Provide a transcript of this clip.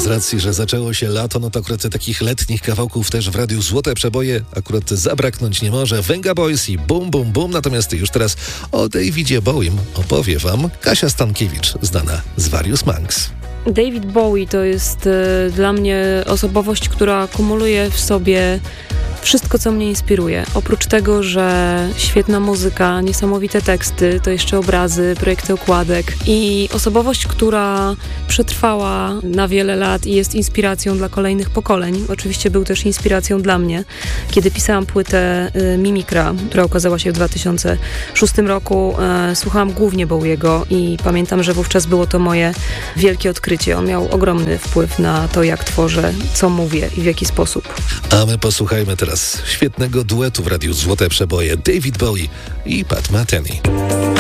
racji, że zaczęło się lato, no to akurat takich letnich kawałków też w radiu Złote Przeboje akurat zabraknąć nie może. Venga Boys i Bum Bum Bum, natomiast już teraz o Davidzie Bowiem opowie wam Kasia Stankiewicz, znana z Various Monks. David Bowie to jest dla mnie osobowość, która kumuluje w sobie wszystko, co mnie inspiruje. Oprócz tego, że świetna muzyka, niesamowite teksty, to jeszcze obrazy, projekty okładek i osobowość, która przetrwała na wiele lat i jest inspiracją dla kolejnych pokoleń. Oczywiście był też inspiracją dla mnie. Kiedy pisałam płytę Mimikra, która ukazała się w 2006 roku, słuchałam głównie Bowiego i pamiętam, że wówczas było to moje wielkie odkrycie. On miał ogromny wpływ na to, jak tworzę, co mówię i w jaki sposób. A my posłuchajmy teraz świetnego duetu w radiu Złote Przeboje David Bowie i Pat Metheny.